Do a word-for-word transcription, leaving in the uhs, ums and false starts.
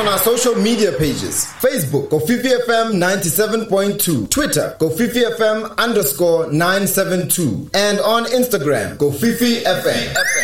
on our social media pages. Facebook, Kofifi F M ninety-seven point two. Twitter, Kofifi F M underscore nine seven two. And on Instagram, Kofifi F M.